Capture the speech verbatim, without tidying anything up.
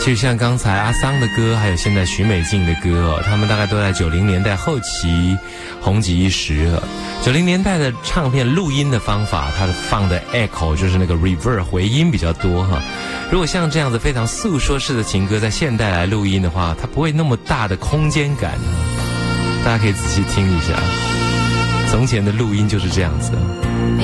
其实像刚才阿桑的歌，还有现在许美静的歌哦，他们大概都在九零年代后期红极一时了。九零年代的唱片录音的方法，它放的 echo 就是那个 reverb 回音比较多哈。如果像这样子非常诉说式的情歌，在现代来录音的话，它不会那么大的空间感。大家可以仔细听一下，从前的录音就是这样子。 你